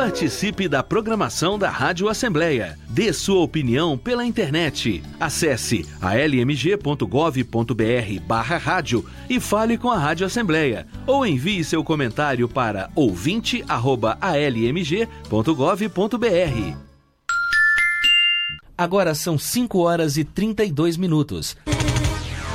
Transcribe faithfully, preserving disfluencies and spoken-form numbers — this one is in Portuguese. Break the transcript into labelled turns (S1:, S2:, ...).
S1: Participe da programação da Rádio Assembleia. Dê sua opinião pela internet. Acesse a l m g ponto gov ponto b r barra rádio e fale com a Rádio Assembleia. Ou envie seu comentário para ouvinte arroba a l m g ponto gov ponto b r. Agora são cinco horas e trinta e dois minutos.